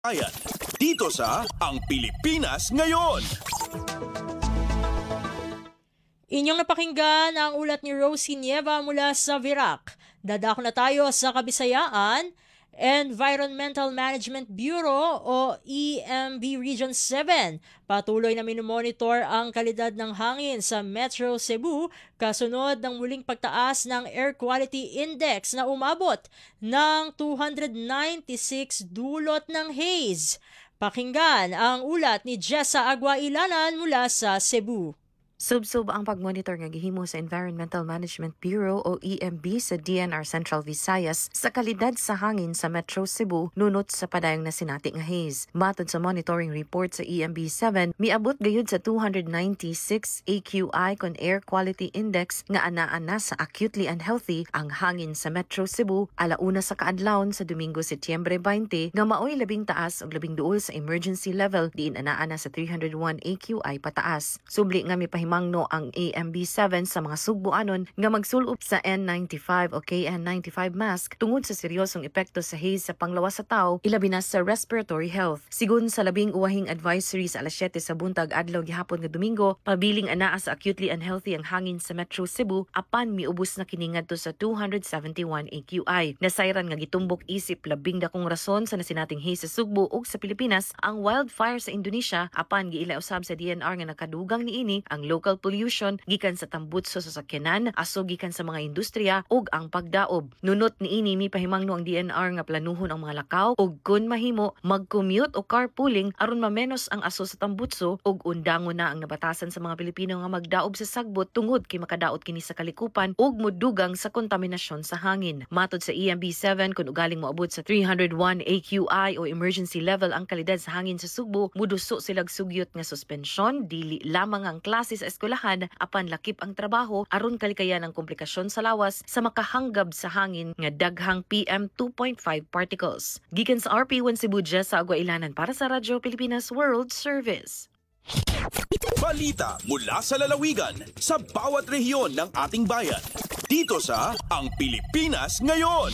Ayan, dito sa Ang Pilipinas Ngayon. Inyong napakinggan ang ulat ni Rosie Nieva mula sa Virac. Dadako na tayo sa Kabisayaan. Environmental Management Bureau o EMB Region 7 patuloy na minomonitor ang kalidad ng hangin sa Metro Cebu kasunod ng muling pagtaas ng Air Quality Index na umabot ng 296 dulot ng haze. Pakinggan ang ulat ni Jessa Aguailanan mula sa Cebu. Subsub ang pagmonitor nga gihimo sa Environmental Management Bureau o EMB sa DNR Central Visayas sa kalidad sa hangin sa Metro Cebu nunot sa padayong nasinati nga haze. Matod sa monitoring report sa EMB 7, miabot gayud sa 296 AQI kon Air Quality Index nga anaa na sa acutely unhealthy ang hangin sa Metro Cebu alauna sa kaadlawon sa Domingo, Setyembre 20 nga maoy labing taas ug labing duol sa emergency level diin anaa na sa 301 AQI pataas. Subli nga mipahimangno ang AMB7 sa mga sugbuanon nga magsulop sa N95 o KN95 mask tungod sa seryosong epekto sa haze sa panglawas sa tao ilabi na sa respiratory health. Sigun sa labing uwahing advisory sa alas 7 sa buntag adlaw gihapon nga Domingo, pabiling anaa sa acutely unhealthy ang hangin sa Metro Cebu apan miubos na kini ngadto sa 271 AQI. Nasayran nga gitumbok isip labing dakong rason sa nasinating haze sa Sugbo ug sa Pilipinas ang wildfire sa Indonesia apan giila usab sa DNR nga nakadugang niini ang local pollution gikan sa tambutso sa sakyanan, aso gikan sa mga industriya ug ang pagdaob. Nunot niini mipahimangno ang DNR nga planuhon ang mga lakaw ug kun mahimo mag-commute o carpooling aron mamenos ang aso sa tambutso ug undangon na ang nabatasan sa mga Pilipino nga magdaob sa sagbot tungod kay makadaot kini sa kalikupan ug modugang sa kontaminasyon sa hangin. Matod sa EMB7 kun ugaling moabot sa 301 AQI o emergency level ang kalidad sa hangin sa Sugbo, muduso silag sugyot nga suspensyon dili lamang ang klase sa eskwelahan apan lakip ang trabaho aron kalikayan ang komplikasyon sa lawas sa makahanggab sa hangin nga daghang PM 2.5 particles. Gikan sa RP1 Cebu sa Aguailanan para sa Radyo Pilipinas World Service. Balita mula sa lalawigan sa bawat rehiyon ng ating bayan. Dito sa Ang Pilipinas Ngayon.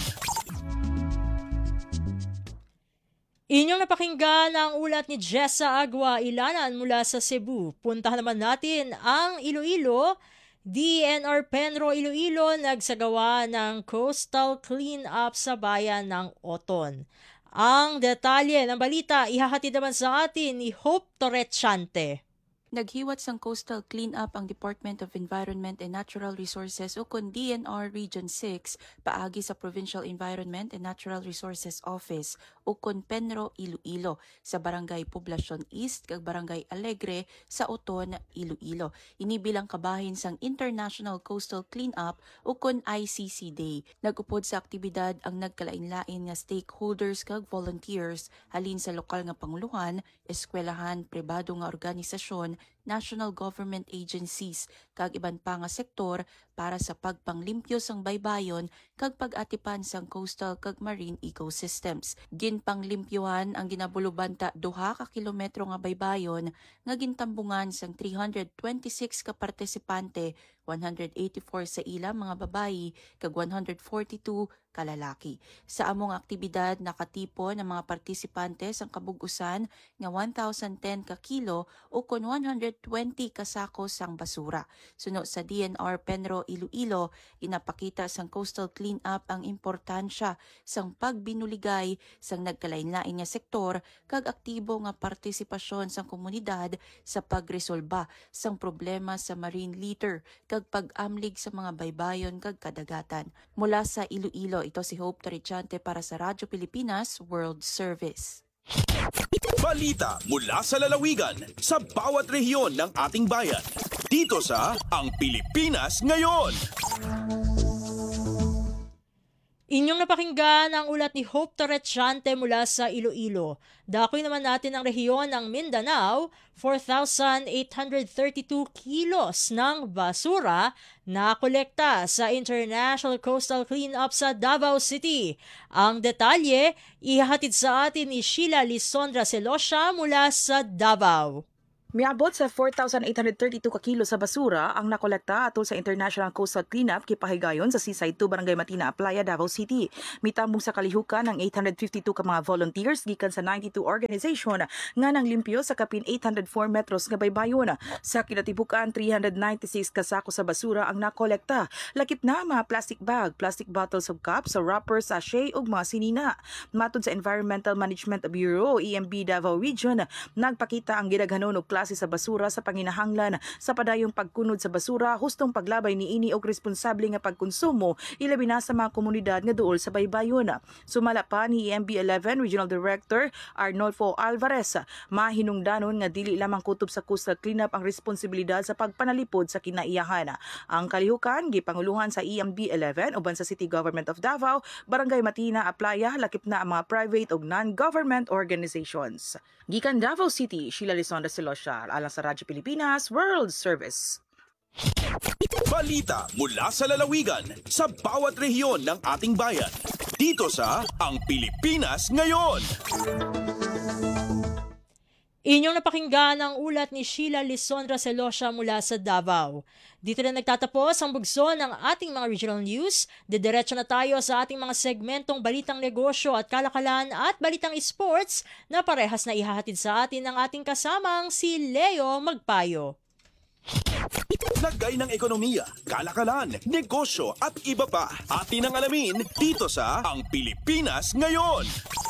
Inyong napakinggan ang ulat ni Jessa Aguailanan mula sa Cebu. Puntahan naman natin ang Iloilo. DNR Penro Iloilo nagsagawa ng coastal clean-up sa bayan ng Oton. Ang detalye ng balita ihahatid naman sa atin ni Hope Torrechante. Naghiwat sang coastal cleanup ang Department of Environment and Natural Resources o kon DNR Region 6 paagi sa Provincial Environment and Natural Resources Office o kon Penro Iloilo sa Barangay Poblacion East kag Barangay Alegre sa Oton, Iloilo. Ini bilang kabahin sang International Coastal Cleanup o kon ICC Day. Nagupod sa aktibidad ang nagkalain-lain nga stakeholders kag volunteers halin sa lokal nga panguluhan, eskwelahan, pribado nga organisasyon, national government agencies kag iban pa nga sektor para sa pagpanglimpyo sang baybayon kag pag-atipan sang coastal kag marine ecosystems. Ginpanglimpyohan ang ginabulubanta 2 ka kilometro nga baybayon nga gintambungan sang 326 ka partisipante, 184 sa ila mga babayi kag 142 kalalaki. Sa among aktibidad nakatipon ang mga partisipante sang kabugusan nga 1,010 ka kilo o kon 120 ka sako sang basura. Suno sa DNR Penro Iloilo, inapakita sang coastal cleanup ang importansya sang pagbinuligay sang nagkalain-lain nga sektor kag aktibo nga partisipasyon sang komunidad sa pagresolba sang problema sa marine litter kag pag-amlig sa mga baybayon kag kadagatan. Mula sa Iloilo, ito si Hope Torrechante para sa Radyo Pilipinas World Service. Balita mula sa lalawigan sa bawat rehiyon ng ating bayan. Dito sa Ang Pilipinas Ngayon. Inyong napakinggan ang ulat ni Hope Torrechante mula sa Iloilo. Dakoy naman natin ang rehiyon ng Mindanao, 4,832 kilos ng basura na kolekta sa International Coastal Cleanup sa Davao City. Ang detalye, ihahatid sa atin ni Sheila Lisondra Celossia mula sa Davao. Miabot sa 4,832 ka kilo sa basura ang nakolekta atol sa International Coastal Cleanup kipahigayon sa Seaside 2 Barangay Matina, Playa, Davao City. Mitambong sa kalihukan ng 852 ka mga volunteers gikan sa 92 organization nga nang limpyo sa kapin 804 metros nga baybayon. Sa kinatibukan 396 ka sako sa basura ang nakolekta. Lakip na mga plastic bag, plastic bottles of cups, wrapper, sachet ug mga sinina. Matod sa Environmental Management Bureau EMB Davao Region, nagpakita ang gidaghanon og klase sa basura sa panginahanglan sa padayong pagkunod sa basura, hustong paglabay niini og responsable nga pagkonsumo ilabi na sa mga komunidad nga duol sa baybayon. Sumala pa ni EMB 11 Regional Director Arnolfo Alvarez, mahinungdanon nga dili lamang kutob sa coastal cleanup ang responsibilidad sa pagpanalipod sa kinaiyahan. Ang kalihukan gipanguluhan sa EMB 11 uban sa City Government of Davao, Barangay Matina, Playa, lakip na ang mga private ug non-government organizations. Gikan Davao City, Sheila Lisonda Silosha, alang sa Radyo Pilipinas World Service. Balita mula sa lalawigan sa bawat rehiyon ng ating bayan. Dito sa Ang Pilipinas Ngayon. Inyong napakinggan ang ulat ni Sheila Lisondra Celosio mula sa Davao. Dito na nagtatapos ang bugso ng ating mga regional news. Didiretso na tayo sa ating mga segmentong balitang negosyo at kalakalan at balitang sports na parehas na ihahatid sa atin ng ating kasamang si Leo Magpayo. Lagay ng ekonomiya, kalakalan, negosyo at iba pa. Atin ang alamin dito sa Ang Pilipinas Ngayon.